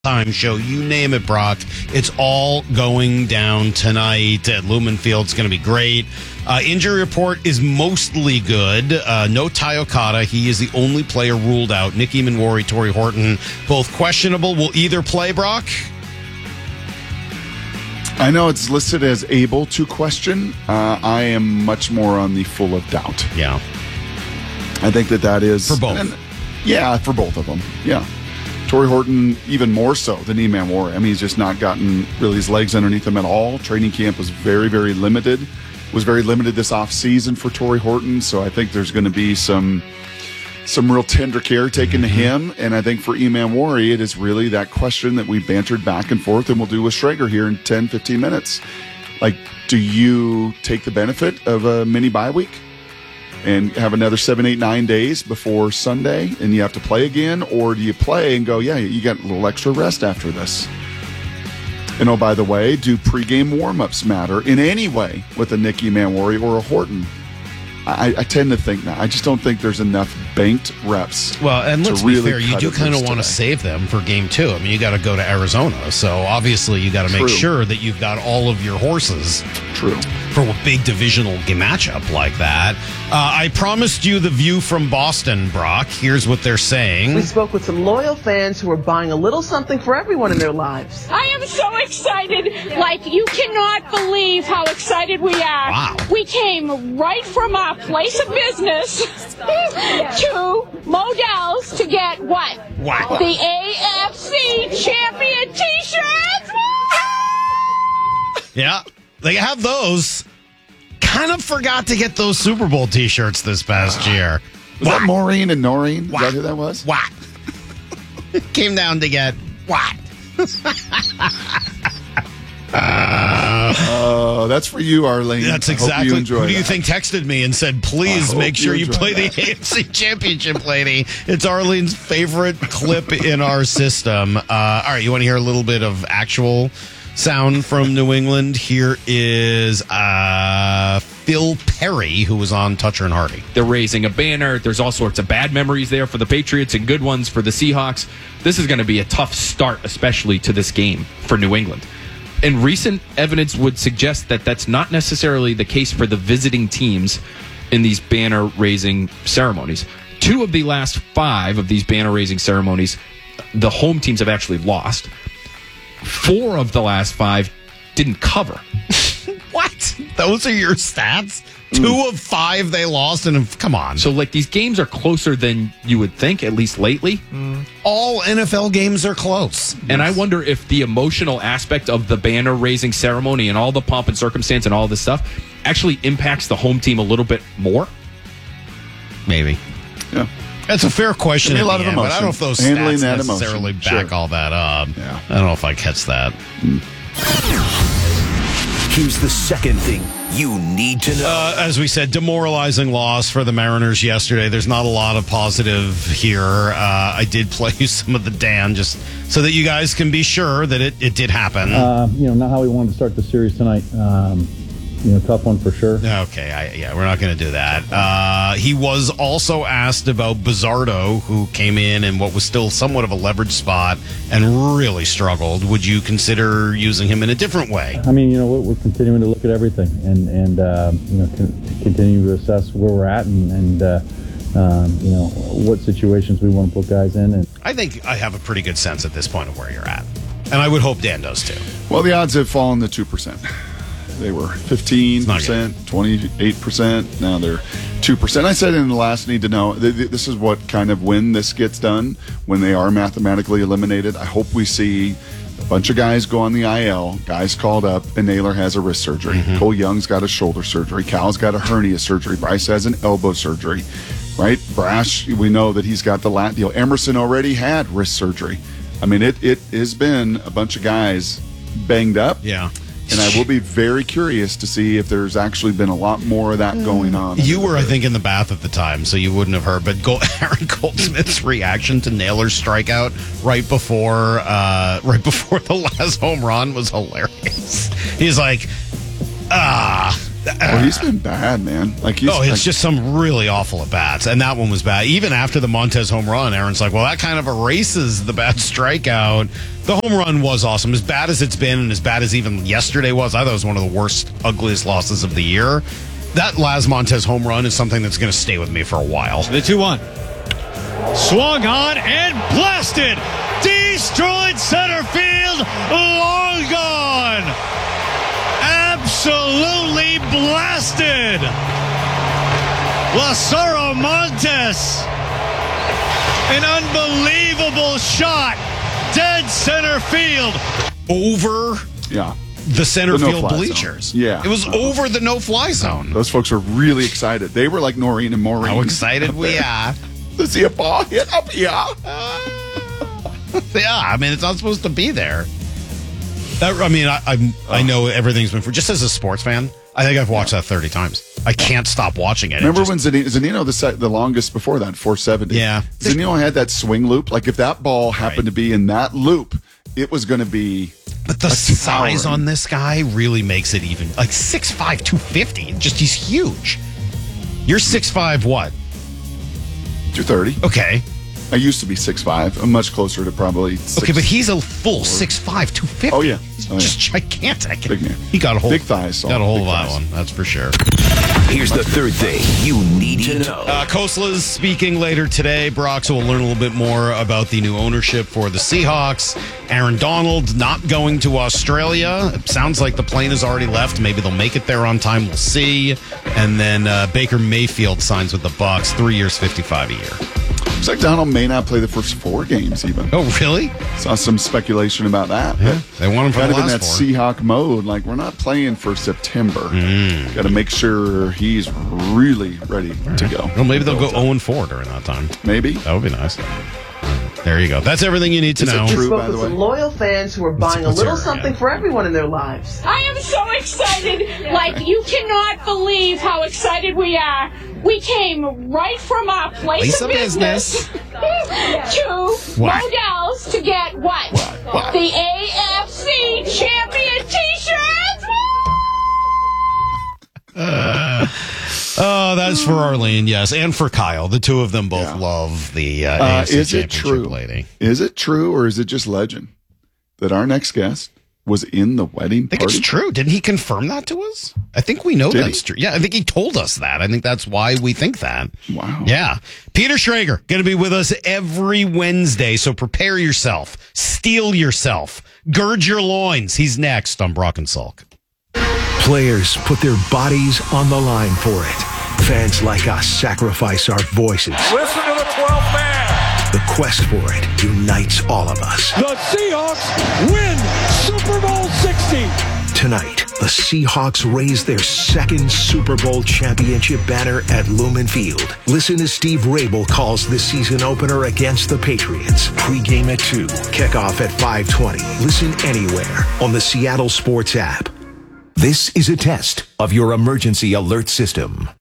time show, you name it, Brock. It's all going down tonight at Lumen Field. It's going to be great. Injury report is mostly good. No Ty Okada. He is the only player ruled out. Nicky Manwari, Torrey Horton, both questionable. Will either play, Brock? I know it's listed as able to question. I am much more on the full of doubt. Yeah. I think that is... For both. Yeah, for both of them. Yeah. Torrey Horton, even more so than Eman Warrior. I mean, he's just not gotten really his legs underneath him at all. Training camp was very, very limited. Was very limited this offseason for Torrey Horton. So I think there's going to be some real tender care taken to him. And I think for Eman Warrior, it is really that question that we bantered back and forth, and we'll do with Schrager here in 10, 15 minutes. Like, do you take the benefit of a mini bye week and have another 7, 8, 9 days before Sunday and you have to play again? Or do you play and go, yeah, you got a little extra rest after this? And oh, by the way, do pregame warm-ups matter in any way with a Nicky Manwari or a Horton? I tend to think not. I just don't think there's enough banked reps. Well, and let's be fair, you do kind of want to today. save them for game 2. I mean, you got to go to Arizona, so obviously you got to make sure that you've got all of your horses. True. For a big divisional matchup like that. I promised you the view from Boston, Brock. Here's what they're saying. We spoke with some loyal fans who are buying a little something for everyone in their lives. I am so excited. Like, you cannot believe how excited we are. Wow. We came right from our place of business to Modell's to get what? Wow. The AFC champion t-shirts. Yeah, they have those. Kind of forgot to get those Super Bowl t-shirts this past year. Was that Maureen and Noreen? Is that who that was? What? Came down to get what? That's for you, Arlene. That's I hope exactly. you enjoy Who do you that. think texted me and said, please make sure you enjoy play the that. AFC Championship, lady? It's Arlene's favorite clip in our system. All right, you want to hear a little bit of actual sound from New England? Here is Phil Perry, who was on Toucher and Hardy. They're raising a banner. There's all sorts of bad memories there for the Patriots and good ones for the Seahawks. This is going to be a tough start, especially to this game for New England. And recent evidence would suggest that that's not necessarily the case for the visiting teams in these banner-raising ceremonies. 2 of the last 5 of these banner-raising ceremonies, the home teams have actually lost. 4 of the last 5 didn't cover. What? Those are your stats? 2 of 5 they lost, and come on. So, like, these games are closer than you would think, at least lately. All NFL games are close. And I wonder if the emotional aspect of the banner raising ceremony and all the pomp and circumstance and all this stuff actually impacts the home team a little bit more. Maybe. Yeah. That's a fair question. Give me a lot of but I emotion. don't know if those Handling stats that necessarily emotion. back Sure. all that up. Yeah. I don't know if I catch that. Here's the second thing you need to know. As we said, demoralizing loss for the Mariners yesterday. There's not a lot of positive here. I did play you some of the Dan just so that you guys can be sure that it did happen. Not how we wanted to start the series tonight. Tough one for sure. Okay, we're not going to do that. He was also asked about Bizzardo, who came in what was still somewhat of a leverage spot and really struggled. Would you consider using him in a different way? I mean, we're continuing to look at everything and continue to assess where we're at and what situations we want to put guys in. And I think I have a pretty good sense at this point of where you're at. And I would hope Dan does too. Well, the odds have fallen to 2%. They were 15%, 28%. Now they're 2%. I said in the last Need to Know, this is what kind of when this gets done, when they are mathematically eliminated. I hope we see a bunch of guys go on the IL, guys called up, and Naylor has a wrist surgery. Cole Young's got a shoulder surgery. Cal's got a hernia surgery. Bryce has an elbow surgery. Right? Brash, we know that he's got the lat deal. Emerson already had wrist surgery. I mean, it has been a bunch of guys banged up. Yeah. And I will be very curious to see if there's actually been a lot more of that going on. You were, I think, in the bath at the time, so you wouldn't have heard. But Aaron Goldsmith's reaction to Naylor's strikeout right before the last home run was hilarious. He's like, Well, he's been bad, man. It's just some really awful at bats, and that one was bad. Even after the Montez home run, Aaron's like, well, that kind of erases the bad strikeout. The home run was awesome. As bad as it's been, and as bad as even yesterday was, I thought it was one of the worst, ugliest losses of the year. That Laz Montez home run is something that's going to stay with me for a while. The 2-1. Swung on and blasted. Destroyed center field. Long gone. Absolutely blasted. Lazaro Montes. An unbelievable shot. Dead center field. Over the center field no-fly bleachers. Zone. Yeah. It was over the no-fly zone. Those folks were really excited. They were like Noreen and Maureen. How excited we are. To see a ball hit up here. Yeah, I mean, it's not supposed to be there. I know everything's been for. Just as a sports fan, I think I've watched that 30 times. I can't stop watching it. Remember when Zunino, the longest before that, 470? Yeah. Zunino had that swing loop. Like, if that ball happened to be in that loop, it was going to be. But the size on this guy really makes it even. Like 6'5", 250. Just, he's huge. You're 6'5", what? 230. Okay. I used to be 6'5". I'm much closer to probably 6'. Okay, but he's a full 6'5", 250. Oh, yeah. He's just gigantic. Big man. He got a hold. Big thighs. Got a hold of that one. That's for sure. Here's the third thing you need to know. Khosla speaking later today. Brock, so we'll learn a little bit more about the new ownership for the Seahawks. Aaron Donald not going to Australia. It sounds like the plane has already left. Maybe they'll make it there on time. We'll see. And then Baker Mayfield signs with the Bucs. 3 years, $55 a year. Looks like Donald may not play the first 4 games even. Oh, really? Saw some speculation about that. Yeah, they want him for the kind of in that last 4. Seahawk mode. Like, we're not playing for September. Got to make sure he's really ready to go. Well, maybe they'll go 0-4 during that time. Maybe. That would be nice. There you go. That's everything you need to know. Is it true, Spoke by the with way? some loyal fans who are buying a little something for everyone in their lives. I am so excited. Like, you cannot believe how excited we are. We came right from our place of business to Modell's to get what? The AFC champion t-shirts. Oh, that's for Arlene, yes, and for Kyle. The two of them both love the AFC Is it Championship true? lady. Is it true, or is it just legend that our next guest was in the wedding I think party? it's true. Didn't he confirm that to us? I think we know that's true. Yeah, I think he told us that. I think that's why we think that. Wow. Yeah. Peter Schrager, going to be with us every Wednesday, so prepare yourself. Steel yourself. Gird your loins. He's next on Brock and Salk. Players put their bodies on the line for it. Fans like us sacrifice our voices. Listen to the 12th man. The quest for it unites all of us. The Seahawks win Super Bowl 60. Tonight, the Seahawks raise their second Super Bowl championship banner at Lumen Field. Listen as Steve Rabel calls the season opener against the Patriots. Pre-game at 2, kickoff at 5:20. Listen anywhere on the Seattle Sports app. This is a test of your emergency alert system.